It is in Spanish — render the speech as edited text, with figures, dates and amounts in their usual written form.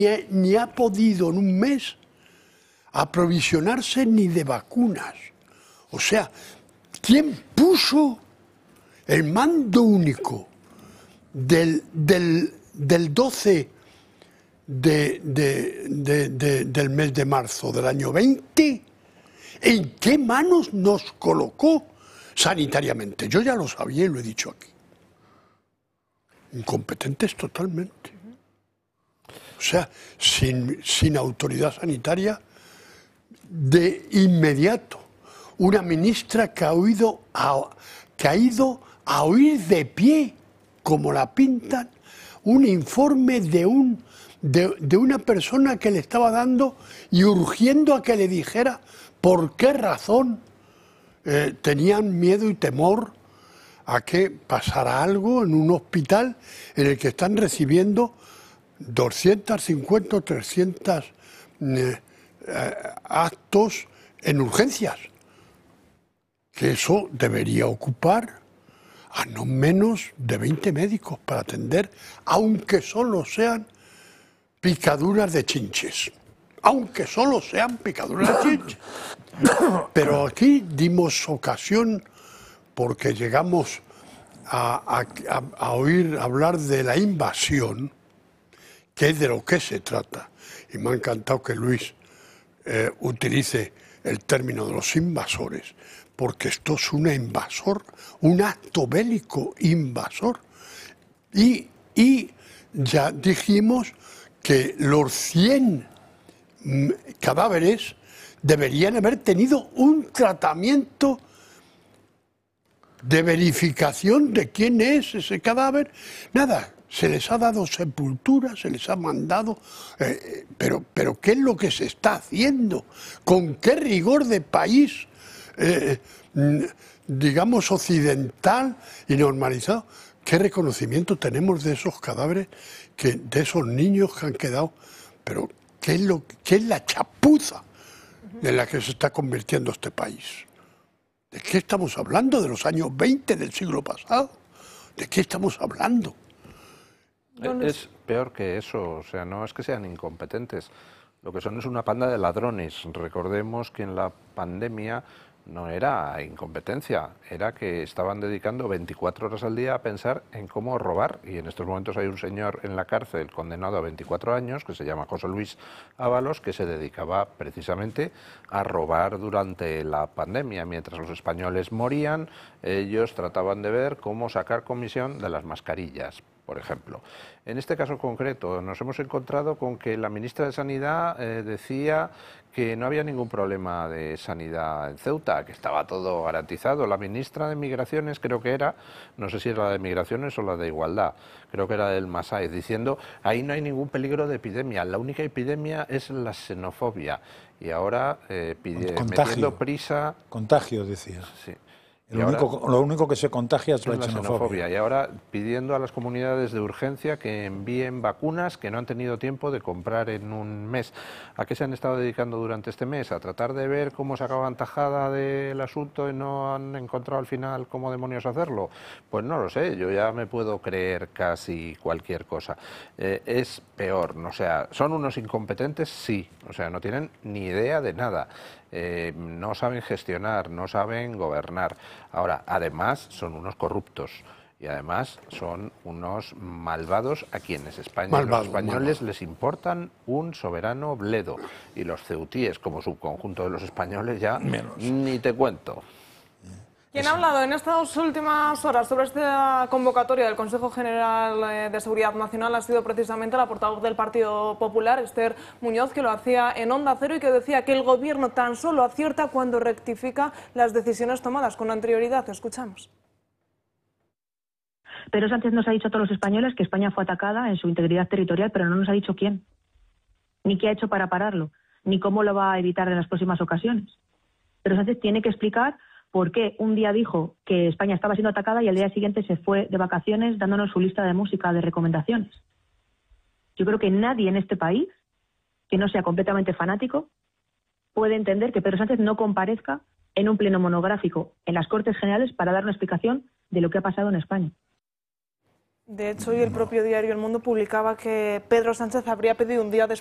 ni ha podido en un mes aprovisionarse ni de vacunas. O sea, ¿quién puso el mando único del 12 del mes de marzo del año 20? ¿En qué manos nos colocó sanitariamente? Yo ya lo sabía y lo he dicho aquí. Incompetentes totalmente. O sea, sin autoridad sanitaria, de inmediato, una ministra que ha ido a oír de pie, como la pintan, un informe de una persona que le estaba dando y urgiendo a que le dijera por qué razón tenían miedo y temor a que pasara algo en un hospital en el que están recibiendo 250 o 300 actos en urgencias. Que eso debería ocupar a no menos de 20 médicos para atender, aunque solo sean picaduras de chinches. Aunque solo sean picaduras de chinches. Pero aquí dimos ocasión, porque llegamos a oír hablar de la invasión, que es de lo que se trata. Y me ha encantado que Luis utilice el término de los invasores, porque esto es una invasor, un acto bélico invasor. Y ya dijimos que los 100 cadáveres deberían haber tenido un tratamiento de verificación de quién es ese cadáver. Nada, se les ha dado sepultura, se les ha mandado, pero ¿qué es lo que se está haciendo? ¿Con qué rigor de país, digamos, occidental y normalizado? ¿Qué reconocimiento tenemos de esos cadáveres, de esos niños que han quedado? Pero ¿qué es la chapuza en la que se está convirtiendo este país? ¿De qué estamos hablando? ¿De los años 20 del siglo pasado? ¿De qué estamos hablando? Es peor que eso, o sea, no es que sean incompetentes, lo que son es una panda de ladrones. Recordemos que en la pandemia no era incompetencia, era que estaban dedicando 24 horas al día a pensar en cómo robar, y en estos momentos hay un señor en la cárcel condenado a 24 años, que se llama José Luis Ábalos, que se dedicaba precisamente a robar durante la pandemia. Mientras los españoles morían, ellos trataban de ver cómo sacar comisión de las mascarillas, por ejemplo. En este caso concreto nos hemos encontrado con que la ministra de Sanidad decía que no había ningún problema de sanidad en Ceuta, que estaba todo garantizado. La ministra de Migraciones, creo que era, no sé si era la de Migraciones o la de Igualdad, creo que era del Masai, diciendo ahí no hay ningún peligro de epidemia, la única epidemia es la xenofobia. Y ahora metiendo prisa... Contagio, decía. Sí. Lo único que se contagia es la xenofobia. Y ahora pidiendo a las comunidades de urgencia que envíen vacunas que no han tenido tiempo de comprar en un mes. ¿A qué se han estado dedicando durante este mes? ¿A tratar de ver cómo sacaban tajada del asunto y no han encontrado al final cómo demonios hacerlo? Pues no lo sé, yo ya me puedo creer casi cualquier cosa. Es peor, o sea, ¿son unos incompetentes? Sí, o sea, no tienen ni idea de nada. No saben gestionar, no saben gobernar. Ahora, además, son unos corruptos y además son unos malvados a quienes los españoles les importan un soberano bledo. Y los ceutíes, como subconjunto de los españoles, ya menos. Ni te cuento. Quien ha hablado en estas últimas horas sobre esta convocatoria del Consejo General de Seguridad Nacional ha sido precisamente la portavoz del Partido Popular, Esther Muñoz, que lo hacía en Onda Cero y que decía que el Gobierno tan solo acierta cuando rectifica las decisiones tomadas con anterioridad. Escuchamos. Pedro Sánchez nos ha dicho a todos los españoles que España fue atacada en su integridad territorial, pero no nos ha dicho quién, ni qué ha hecho para pararlo, ni cómo lo va a evitar en las próximas ocasiones. Pedro Sánchez tiene que explicar por qué un día dijo que España estaba siendo atacada y al día siguiente se fue de vacaciones dándonos su lista de música de recomendaciones. Yo creo que nadie en este país, que no sea completamente fanático, puede entender que Pedro Sánchez no comparezca en un pleno monográfico en las Cortes Generales para dar una explicación de lo que ha pasado en España. De hecho, hoy el propio diario El Mundo publicaba que Pedro Sánchez habría pedido un día después